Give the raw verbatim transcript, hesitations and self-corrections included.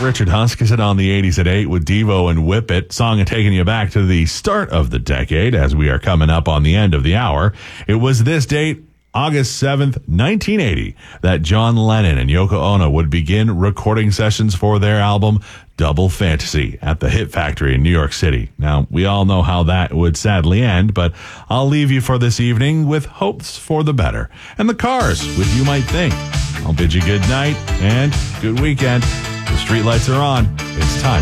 Richard Huskisson on the eighties at eight with Devo and Whip It. Song taking you back to the start of the decade as we are coming up on the end of the hour. It was this date, August seventh, nineteen eighty, that John Lennon and Yoko Ono would begin recording sessions for their album Double Fantasy at the Hit Factory in New York City. Now, we all know how that would sadly end, but I'll leave you for this evening with hopes for the better. And the Cars with You Might Think. I'll bid you good night and good weekend. The streetlights are on. It's time